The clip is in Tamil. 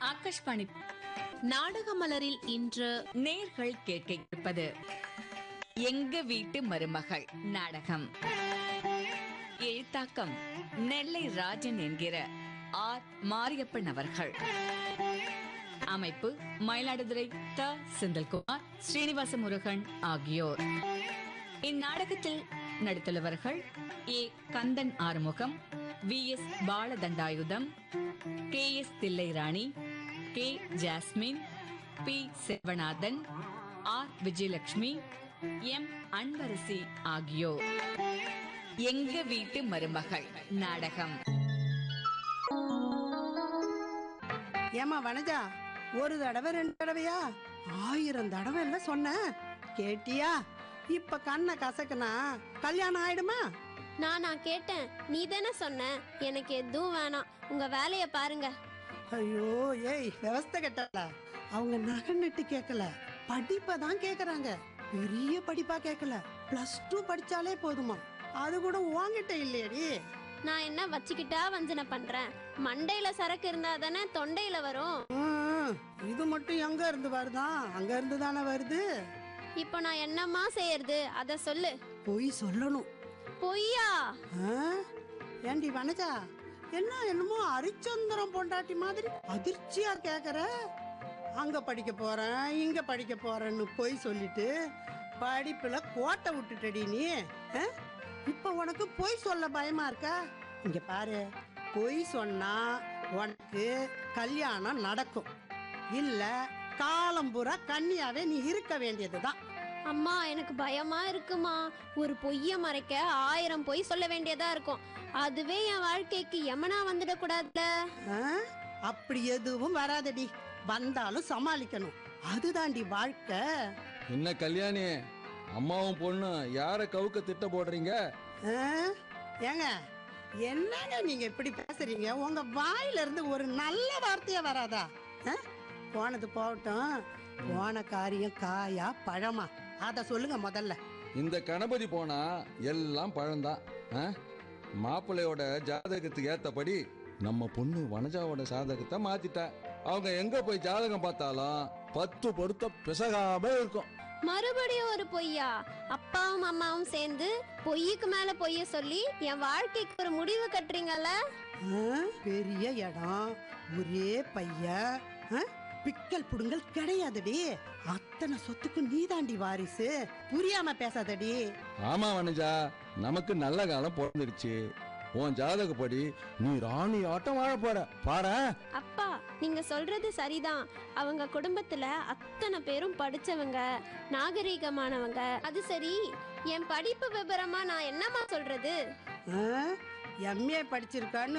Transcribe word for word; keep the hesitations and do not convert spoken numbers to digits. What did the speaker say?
ஆகாஷ்வாணி நாடக மலரில் இன்று நேர்கள் கேட்க இருப்பது எங்க வீட்டு மருமகள் நாடகம். எழுத்தாக்கம் நெல்லை ராஜன் என்கிற ஆர் மாரியப்பன் அவர்கள். அமைப்பு மயிலாடுதுறை த செந்தில்குமார், ஸ்ரீனிவாச முருகன் ஆகியோர். இந்நாடகத்தில் நடித்துள்ளவர்கள் ஏ Kandan Arumugam, V S Balathandayutham, K S Thillairani, K jasmine, B Selvanathan, R Vijayalakshmi, M Anbarasi ஆகியோர். எங்க வீட்டு மருமகள் நாடகம். ஏமா வனஜா, ஒரு தடவை ரெண்டு தடவையா ஆயிரம் தடவை இல்ல சொன்ன கேட்டியா? இப்ப கண்ணை கசக்குனா கல்யாணம் ஆயிடுமா? நான் நான் கேட்டேன், நீ தானே சொன்ன எனக்கு எதுவும் வேணாம், உங்க வேலைய பாருங்க. ஐயோ ஏய், விவஸ்தை கட்டல. அவங்க நகை நட்டு கேட்கல, படிப்பை தான் கேக்குறாங்க. பெரிய படிப்பா கேட்கல, பிளஸ் டூ படிச்சாலே போதுமா. அது கூட உன்கிட்ட இல்லையடி. நான் என்ன வச்சுக்கிட்டா வஞ்சனை பண்றேன்? மண்டையில சரக்கு இருந்தா தானே தொண்டையில வரும். ம், இது மட்டும் எங்க இருந்து வருதான்? அங்க இருந்து தானே வருது. இப்போ நான் என்னம்மா செய்யறது, அத சொல்லு. போய் சொல்லணும். பொய்யா? ஆ? ஏண்டி வனஜா, என்ன என்னமோ அரிச்சந்திரம் பொண்டாட்டி மாதிரி அதிர்ச்சியா கேக்குற? அங்க படிக்க போறேன், இங்க படிக்க போறேன்னு போய் சொல்லிட்டு படிப்புல கோட்டை விட்டுட்டடி நீ. ஆ? இப்ப உனக்கு பொய் சொல்ல பயமா இருக்கா? இங்க பாரு, பொய் சொன்னா உனக்கு கல்யாணம் நடக்கும், இல்ல காலம்புறா கன்னியாவே நீ இருக்க வேண்டியதுதான். அம்மா எனக்கு பயமா இருக்குமா. ஒரு பொய்ய மறைக்க ஆயிரம் பொய் சொல்ல வேண்டியதா இருக்கும். அதுவே என் வாழ்க்கைக்கு யமனா வந்துடக்கூடாதுல. ஆ? அப்படி எதுவும் வராதடி, வந்தாலும் சமாளிக்கணும். அதுதாண்டி வாழ்க்கை. என்ன கல்யாணி, அம்மாவும் பொண்ணு யார கவுக்க திட்ட போடுறீங்க? ஆ? ஏங்க, என்னங்க நீங்க இப்படி பேசுறீங்க? உங்க வாயில இருந்து ஒரு நல்ல வார்த்தையா வராதா? ஆ? போனது போகட்டும், போன காரியம் காயா பழமா அத சொல்லுங்க முதல்ல. இந்த கணபதி போனா எல்லாம் பழம்தான். ஆ? மாப்பிள்ளையோட ஜாதகத்துக்கு ஏத்தபடி நம்ம பொண்ணு வனஜாவோட ஜாதகத்தை மாத்திட்டா. அவங்க எங்க போய் ஜாதகம் பார்த்தாலும் பத்து பொருத்த பிசகாம இருக்கும். மறுபடியும் ஒரு பொய்யா? அப்பாவும் அம்மாவும் சேர்ந்து பொய்யுக்கு மேல பொய்ய சொல்லி என் வாழ்க்கைக்கு ஒரு முடிவு கட்டுறீங்கல்ல? ஆ? பெரிய இடம், ஒரே பையன், ஆ? பிக்கல் புடுங்கல் கிடையாதடி. அத்தனை சொத்துக்கு நீதாண்டி வாரிசு. புரியாம பேசாதடி. ஆமா வனஜா, நமக்கு நல்ல காலம் பிறந்துடுச்சு. உன் ஜாதகப்படி நீ ராணி ஆட்டம் வாழ போற பாரு. அப்பா, நீங்க சொல்றது சரிதான். அவங்க குடும்பத்துல அத்தனை பேரும் படிச்சவங்க, நாகரீகமானவங்க. அது சரி, என் படிப்பு விபரமா நான் என்னமா சொல்றது? எம்ஏ படிச்சிருக்கான்னு